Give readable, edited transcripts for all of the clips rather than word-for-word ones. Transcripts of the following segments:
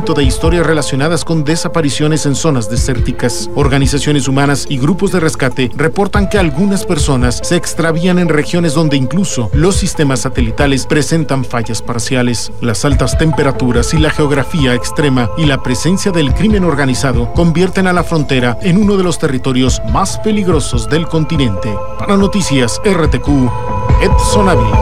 aumento de historias relacionadas con desapariciones en zonas desérticas. Organizaciones humanas y grupos de rescate reportan que algunas personas se extravían en regiones donde incluso los sistemas satelitales presentan fallas parciales. Las altas temperaturas y la geografía extrema y la presencia del crimen organizado convierten a la frontera en uno de los territorios más peligrosos del continente. Para Noticias RTQ, Edson Ávila.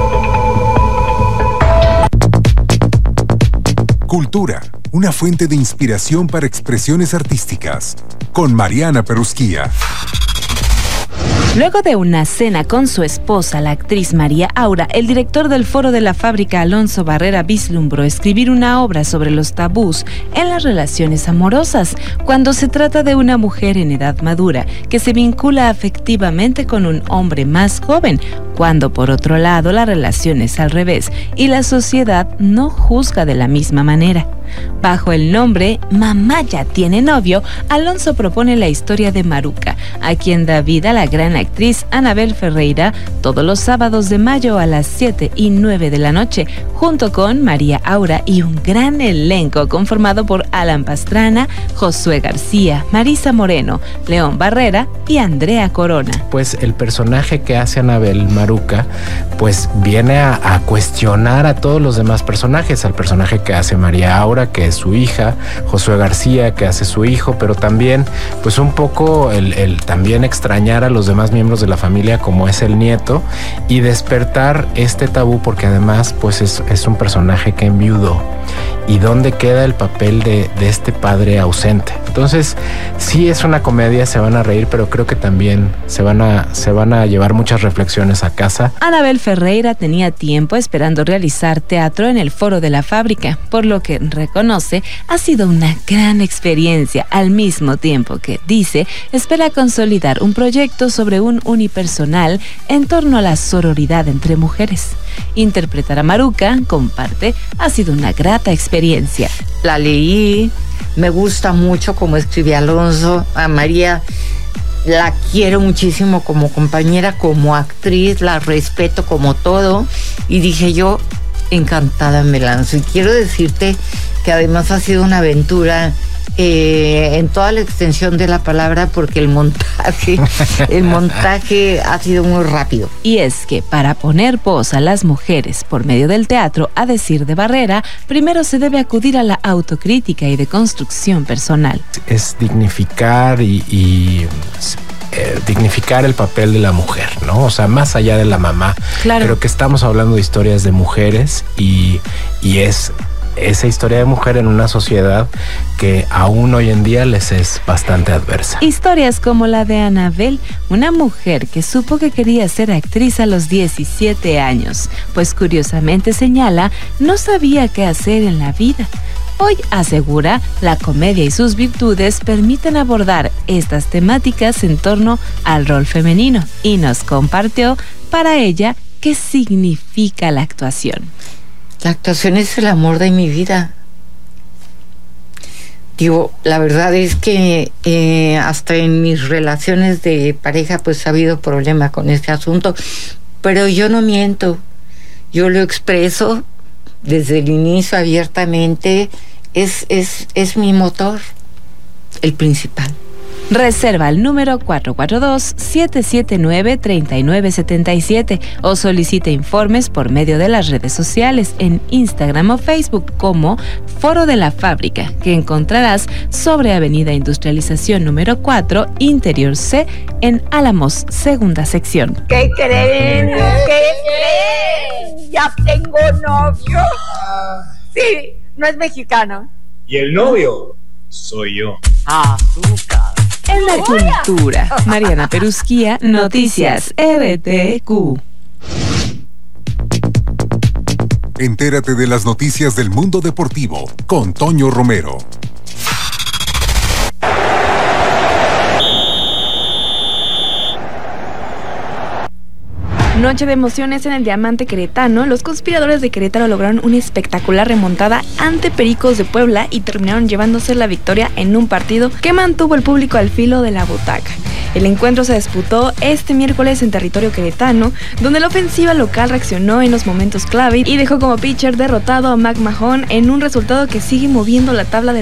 Cultura, una fuente de inspiración para expresiones artísticas, con Mariana Perusquía. Luego de una cena con su esposa, la actriz María Aura, el director del Foro de la Fábrica, Alonso Barrera, vislumbró escribir una obra sobre los tabús en las relaciones amorosas, cuando se trata de una mujer en edad madura que se vincula afectivamente con un hombre más joven, cuando por otro lado la relación es al revés y la sociedad no juzga de la misma manera. Bajo el nombre Mamá ya tiene novio, Alonso propone la historia de Maruca, a quien da vida la gran actriz Anabel Ferreira, todos los sábados de mayo a las 7 y 9 de la noche, junto con María Aura y un gran elenco conformado por Alan Pastrana, Josué García, Marisa Moreno, León Barrera y Andrea Corona. Pues el personaje que hace Anabel Maruca, pues viene a cuestionar a todos los demás personajes, al personaje que hace María Aura, que es su hija, Josué García, que hace su hijo, pero también pues un poco el también extrañar a los demás miembros de la familia como es el nieto y despertar este tabú, porque además pues es un personaje que enviudó y dónde queda el papel de este padre ausente. Entonces sí es una comedia, se van a reír, pero creo que también se van a llevar muchas reflexiones a casa. Anabel Ferreira tenía tiempo esperando realizar teatro en el Foro de la Fábrica, por lo que reconoce ha sido una gran experiencia, al mismo tiempo que, dice, espera consolidar un proyecto sobre un unipersonal en torno a la sororidad entre mujeres. Interpretar a Maruca, comparte, ha sido una grata experiencia. La leí, me gusta mucho como escribe Alonso. A María la quiero muchísimo como compañera, como actriz, la respeto como todo, y dije yo, encantada me lanzo. Y quiero decirte que además ha sido una aventura en toda la extensión de la palabra, porque el montaje ha sido muy rápido. Y es que para poner voz a las mujeres por medio del teatro, a decir de Barrera, primero se debe acudir a la autocrítica y deconstrucción personal. Es dignificar y dignificar el papel de la mujer, ¿no? O sea, más allá de la mamá. Claro. Creo que estamos hablando de historias de mujeres y es esa historia de mujer en una sociedad que aún hoy en día les es bastante adversa. Historias como la de Anabel, una mujer que supo que quería ser actriz a los 17 años, pues curiosamente señala, no sabía qué hacer en la vida. Hoy asegura, la comedia y sus virtudes permiten abordar estas temáticas en torno al rol femenino y nos compartió para ella qué significa la actuación. La actuación es el amor de mi vida. Digo, la verdad es que hasta en mis relaciones de pareja pues ha habido problema con este asunto, pero yo no miento, yo lo expreso desde el inicio abiertamente, es mi motor, el principal. Reserva el número 442-779-3977 o solicita informes por medio de las redes sociales en Instagram o Facebook como Foro de la Fábrica, que encontrarás sobre Avenida Industrialización número 4, Interior C, en Álamos, segunda sección. ¿Qué creen? ¿Qué creen? Ya tengo novio. Sí, no es mexicano. Y el novio soy yo. Azúcar. En la cultura, Mariana Perusquía, Noticias RTQ. Entérate de las noticias del mundo deportivo con Toño Romero. Noche de emociones en el Diamante Queretano. Los conspiradores de Querétaro lograron una espectacular remontada ante Pericos de Puebla y terminaron llevándose la victoria en un partido que mantuvo el público al filo de la butaca. El encuentro se disputó este miércoles en territorio queretano, donde la ofensiva local reaccionó en los momentos clave y dejó como pitcher derrotado a Mac Mahon en un resultado que sigue moviendo la tabla de